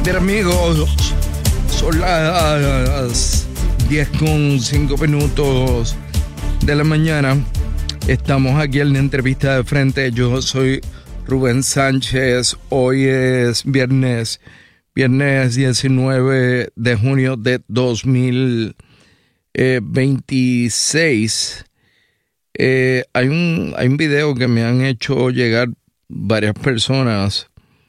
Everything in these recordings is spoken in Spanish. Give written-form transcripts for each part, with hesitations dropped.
Bien, amigos, son las 10:05 de la mañana. Estamos aquí en la entrevista de frente. Yo soy Rubén Sánchez. Hoy es viernes 19 de junio de 2026. Hay un video que me han hecho llegar varias personas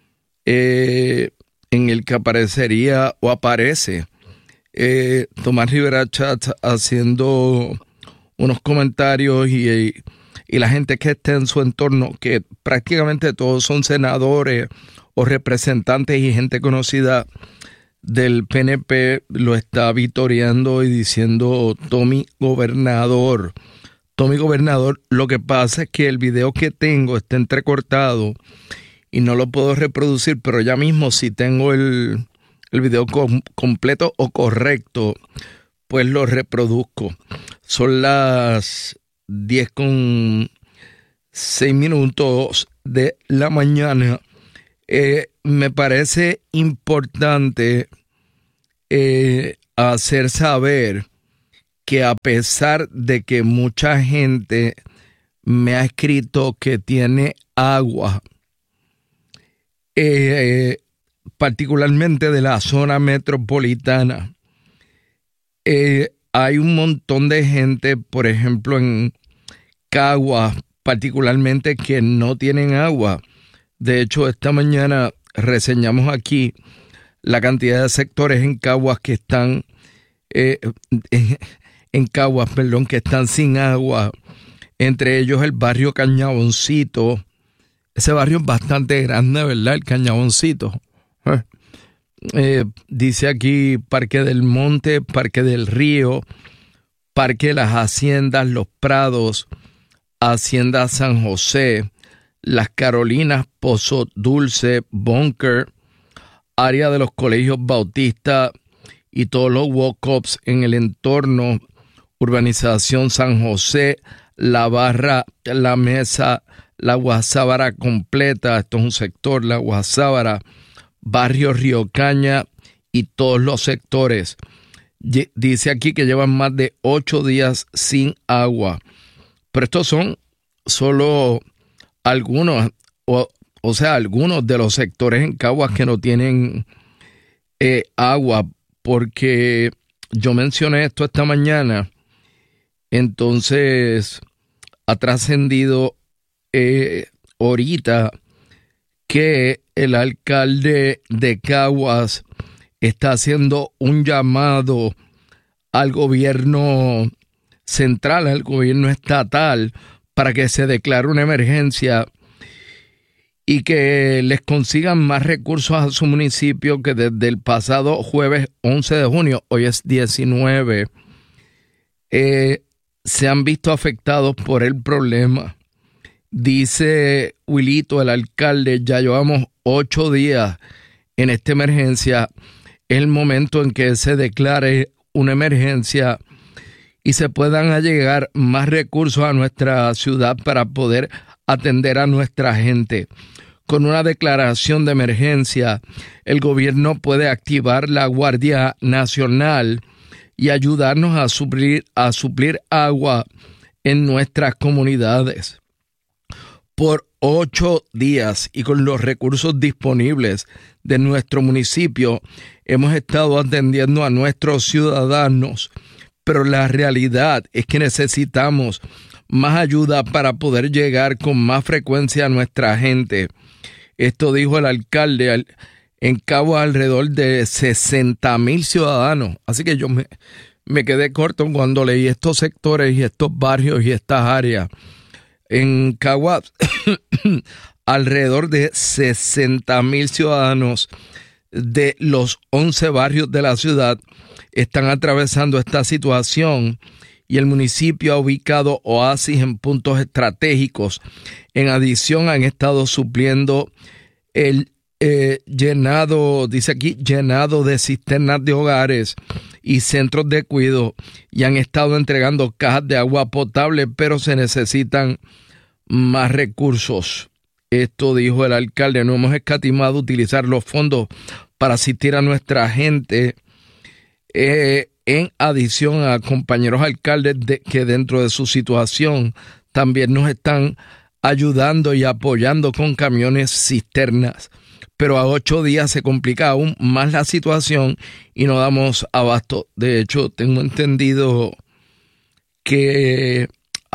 en el que aparecería o aparece Tomás Rivera Chatz haciendo unos comentarios y la gente que está en su entorno, que prácticamente todos son senadores o representantes y gente conocida del PNP, lo está vitoreando y diciendo Tommy Gobernador. Lo que pasa es que el video que tengo está entrecortado y no lo puedo reproducir, pero ya mismo si tengo el video completo o correcto, pues lo reproduzco. Son las 10:06 de la mañana. Me parece importante hacer saber que a pesar de que mucha gente me ha escrito que tiene agua, particularmente de la zona metropolitana, hay un montón de gente, por ejemplo en Caguas particularmente, que no tienen agua. De hecho, esta mañana reseñamos aquí la cantidad de sectores en Caguas que están que están sin agua, entre ellos el barrio Cañaboncito. Ese barrio es bastante grande, ¿verdad? El Cañaboncito. Dice aquí Parque del Monte, Parque del Río, Parque de las Haciendas, Los Prados, Hacienda San José, Las Carolinas, Pozo Dulce, Bunker, área de los colegios Bautista y todos los walk-ups en el entorno, Urbanización San José, La Barra, La Mesa, La Guasábara completa, esto es un sector, La Guasábara, Barrio Río Caña y todos los sectores. Dice aquí que llevan más de 8 días sin agua. Pero estos son solo algunos, algunos de los sectores en Caguas que no tienen agua, porque yo mencioné esto esta mañana. Entonces ha trascendido ahorita que el alcalde de Caguas está haciendo un llamado al gobierno central, al gobierno estatal, para que se declare una emergencia y que les consigan más recursos a su municipio, que desde el pasado jueves 11 de junio, hoy es 19, se han visto afectados por el problema. Dice Wilito, el alcalde, ya llevamos 8 días en esta emergencia. Es el momento en que se declare una emergencia y se puedan allegar más recursos a nuestra ciudad para poder atender a nuestra gente. Con una declaración de emergencia, el gobierno puede activar la Guardia Nacional y ayudarnos a suplir agua en nuestras comunidades. Por 8 días y con los recursos disponibles de nuestro municipio, hemos estado atendiendo a nuestros ciudadanos, pero la realidad es que necesitamos más ayuda para poder llegar con más frecuencia a nuestra gente. Esto dijo el alcalde. En Cabo alrededor de 60,000 ciudadanos. Así que yo me quedé corto cuando leí estos sectores y estos barrios y estas áreas. En Caguas, alrededor de 60,000 ciudadanos de los 11 barrios de la ciudad están atravesando esta situación, y el municipio ha ubicado oasis en puntos estratégicos. En adición, han estado supliendo el llenado, dice aquí, llenado de cisternas de hogares y centros de cuidado, y han estado entregando cajas de agua potable, pero se necesitan más recursos. Esto dijo el alcalde. No hemos escatimado utilizar los fondos para asistir a nuestra gente, en adición a compañeros alcaldes que dentro de su situación también nos están ayudando y apoyando con camiones cisternas. Pero a 8 días se complica aún más la situación y no damos abasto. De hecho, tengo entendido que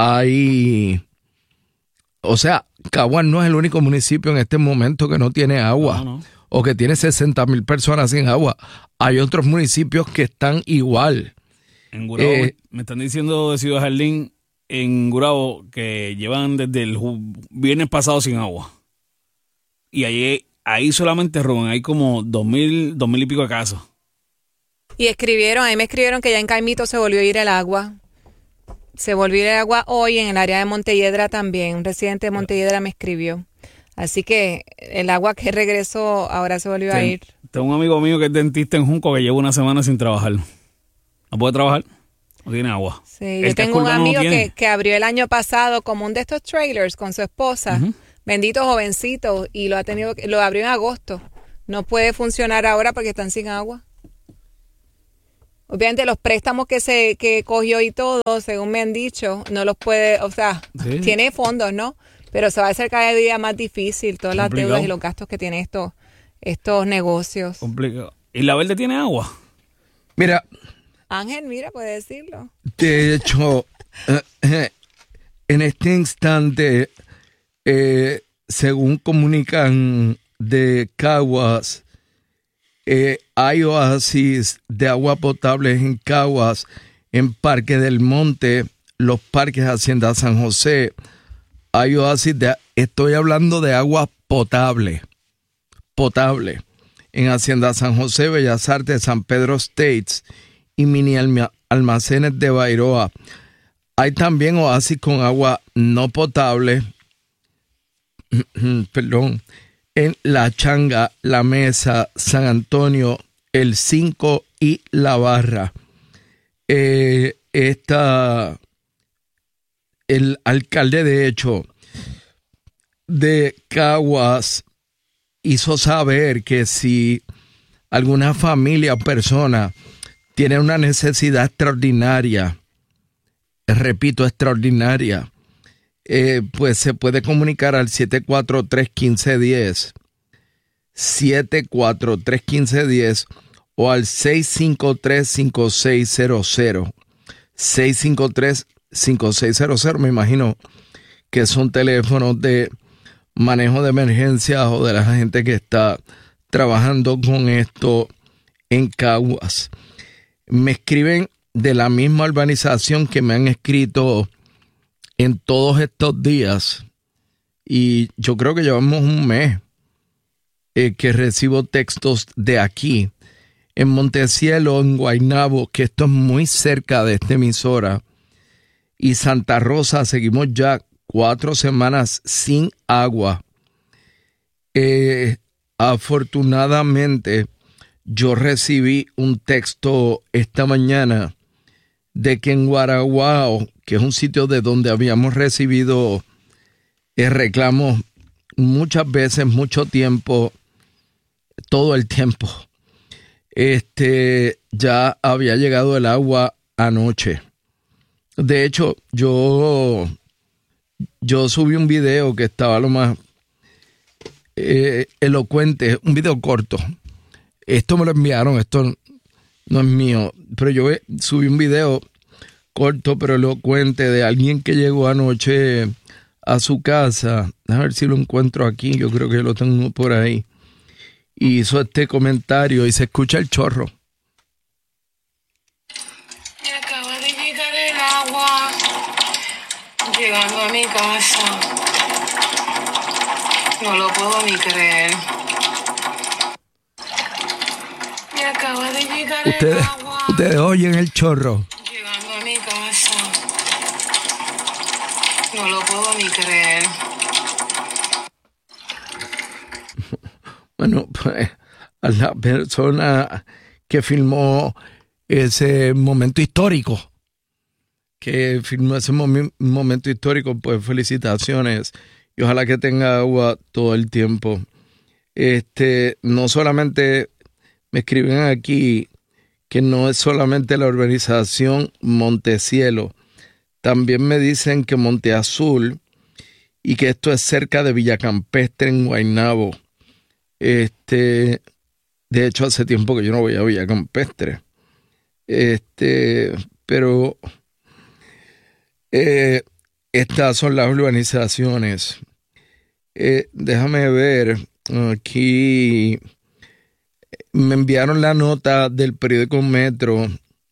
Caguas no es el único municipio en este momento que no tiene agua, no. O que tiene 60,000 personas sin agua. Hay otros municipios que están igual. En Gurabo, me están diciendo de Ciudad Jardín, en Gurabo, que llevan desde el viernes pasado sin agua. Y ahí solamente, Rubén, hay como 2,000 y pico de casos. Y ahí me escribieron que ya en Caimito se volvió a ir el agua. Se volvió el agua hoy en el área de Montelledra también. Un residente de Montelledra me escribió. Así que el agua que regresó ahora se volvió a ir. Tengo un amigo mío que es dentista en Junco que lleva una semana sin trabajar. ¿No puede trabajar? No tiene agua. Sí, yo tengo un amigo que abrió el año pasado como un de estos trailers con su esposa. Uh-huh. Bendito jovencito. Y lo abrió en agosto. No puede funcionar ahora porque están sin agua. Obviamente los préstamos que cogió y todo, según me han dicho, no los puede, sí. Tiene fondos, ¿no? Pero se va a hacer cada día más difícil, todas las deudas y los gastos que tienen estos negocios. Complicado. ¿Y La Verde tiene agua? Mira. Ángel, puede decirlo. De hecho, en este instante, según comunican de Caguas, hay oasis de agua potable en Caguas, en Parque del Monte, los parques Hacienda San José. Hay oasis estoy hablando de agua potable, en Hacienda San José, Bellas Artes, San Pedro Estates y mini almacenes de Bairoa. Hay también oasis con agua no potable, en La Changa, La Mesa, San Antonio, El 5 y La Barra. El alcalde, de hecho, de Caguas hizo saber que si alguna familia o persona tiene una necesidad extraordinaria, repito, extraordinaria, pues se puede comunicar al 743-1510, 743-1510 o al 653-5600, 653-5600. Me imagino que son teléfonos de manejo de emergencias o de la gente que está trabajando con esto en Caguas. Me escriben de la misma urbanización que me han escrito en todos estos días, y yo creo que llevamos un mes que recibo textos de aquí, en Montecielo, en Guaynabo, que esto es muy cerca de esta emisora, y Santa Rosa, seguimos ya 4 semanas sin agua. Afortunadamente, yo recibí un texto esta mañana de que en Guaraguao, que es un sitio de donde habíamos recibido reclamos muchas veces, mucho tiempo, todo el tiempo, ya había llegado el agua anoche. De hecho, yo subí un video que estaba lo más elocuente, un video corto. Esto me lo enviaron, esto no es mío, pero yo subí un video corto pero elocuente de alguien que llegó anoche a su casa. A ver si lo encuentro aquí, yo creo que lo tengo por ahí. Y hizo este comentario y se escucha el chorro. Me acaba de llegar el agua, llegando a mi casa. No lo puedo ni creer. Me acaba de llegar el agua. Ustedes oyen el chorro. Llegando a mi casa. No lo puedo ni creer. Bueno, pues a la persona que filmó ese momento histórico, pues felicitaciones y ojalá que tenga agua todo el tiempo. No solamente Me escriben aquí que no es solamente la urbanización Montecielo, también me dicen que Monte Azul y que esto es cerca de Villacampestre en Guaynabo. De hecho, hace tiempo que yo no voy a Villacampestre. Pero estas son las urbanizaciones. Déjame ver, aquí me enviaron la nota del periódico Metro.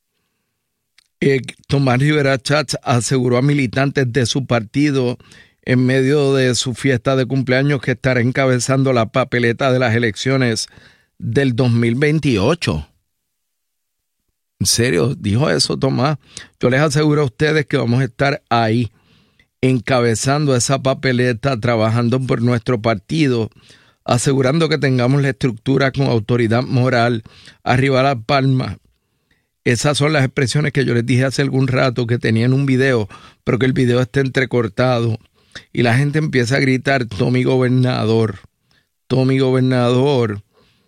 Tomás Rivera Schatz aseguró a militantes de su partido en medio de su fiesta de cumpleaños que estará encabezando la papeleta de las elecciones del 2028. ¿En serio? ¿Dijo eso, Tomás? Yo les aseguro a ustedes que vamos a estar ahí, encabezando esa papeleta, trabajando por nuestro partido, asegurando que tengamos la estructura con autoridad moral, arriba las palmas. Esas son las expresiones que yo les dije hace algún rato que tenían un video, pero que el video está entrecortado. Y la gente empieza a gritar, Tommy gobernador, Tommy gobernador.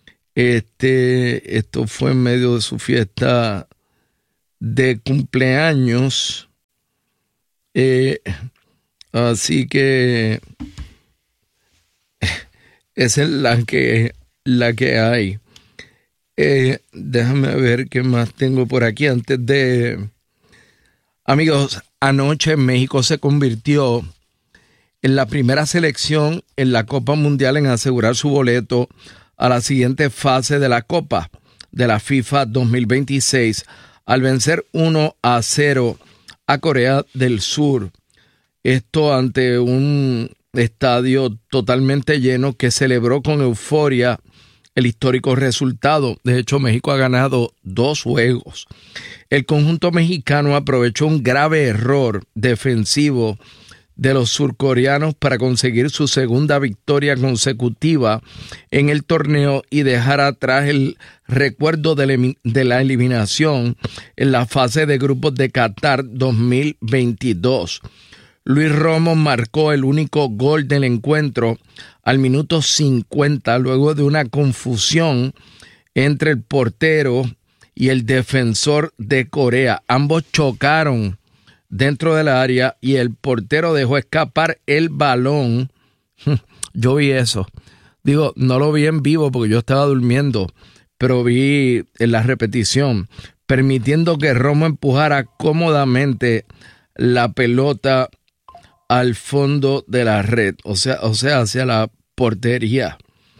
Esto fue en medio de su fiesta de cumpleaños. Así que esa es la que hay. Déjame ver qué más tengo por aquí antes de... Amigos, anoche México se convirtió en la primera selección en la Copa Mundial en asegurar su boleto a la siguiente fase de la Copa de la FIFA 2026 al vencer 1-0 a Corea del Sur. Esto ante un estadio totalmente lleno que celebró con euforia el histórico resultado. De hecho, México ha ganado 2 juegos. El conjunto mexicano aprovechó un grave error defensivo de los surcoreanos para conseguir su segunda victoria consecutiva en el torneo y dejar atrás el recuerdo de la eliminación en la fase de grupos de Qatar 2022. Luis Romo marcó el único gol del encuentro al minuto 50 luego de una confusión entre el portero y el defensor de Corea. Ambos chocaron dentro del área y el portero dejó escapar el balón. Yo vi eso. Digo, no lo vi en vivo porque yo estaba durmiendo, pero vi en la repetición, permitiendo que Romo empujara cómodamente la pelota al fondo de la red, o sea, hacia la portería.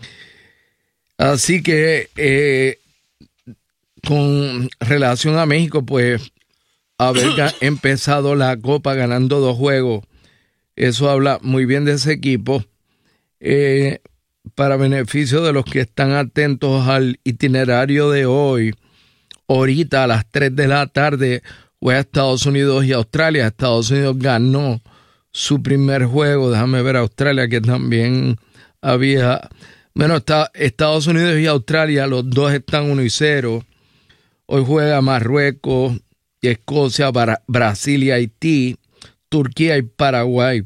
Así que con relación a México, pues haber empezado la Copa ganando 2 juegos, eso habla muy bien de ese equipo. Para beneficio de los que están atentos al itinerario de hoy, ahorita a las 3 de la tarde juega Estados Unidos y Australia. Estados Unidos ganó su primer juego. Déjame ver Australia, que también había... Bueno, está Estados Unidos y Australia, los dos están 1-0. Hoy juega Marruecos y Escocia, Brasil y Haití, Turquía y Paraguay.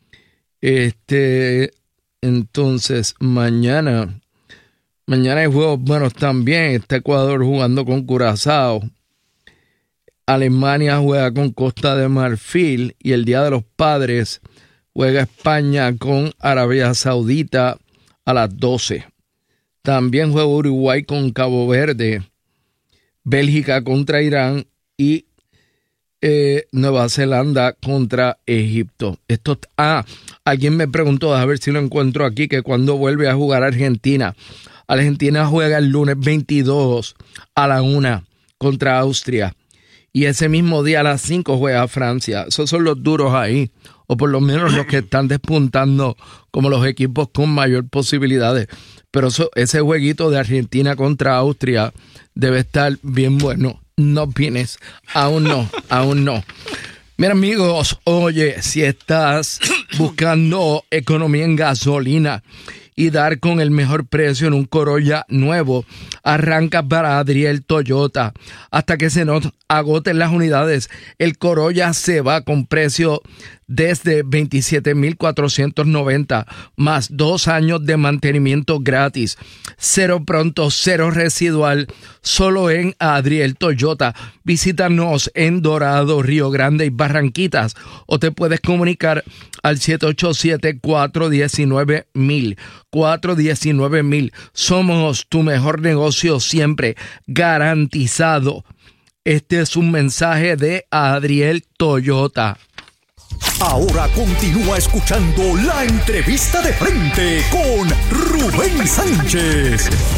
Entonces, mañana hay juegos buenos también. Está Ecuador jugando con Curazao. Alemania juega con Costa de Marfil y el Día de los Padres juega España con Arabia Saudita a las 12. También juega Uruguay con Cabo Verde, Bélgica contra Irán y Nueva Zelanda contra Egipto. Alguien me preguntó, a ver si lo encuentro aquí, que cuando vuelve a jugar Argentina. Argentina juega el lunes 22 a la 1 contra Austria. Y ese mismo día a las 5 juega Francia. Esos son los duros ahí, o por lo menos los que están despuntando como los equipos con mayor posibilidades. Pero ese jueguito de Argentina contra Austria debe estar bien bueno. No opines, aún no. Mira, amigos, oye, si estás buscando economía en gasolina y dar con el mejor precio en un Corolla nuevo, arranca para Adriel Toyota. Hasta que se agoten las unidades. El Corolla se va con precio desde $27,490 más 2 años de mantenimiento gratis. 0 pronto, 0 residual, solo en Adriel Toyota. Visítanos en Dorado, Río Grande y Barranquitas, o te puedes comunicar al 787-419-1000. 419-1000. Somos tu mejor negocio siempre, garantizado. Este es un mensaje de Adriel Toyota. Ahora continúa escuchando la entrevista de frente con Rubén Sánchez.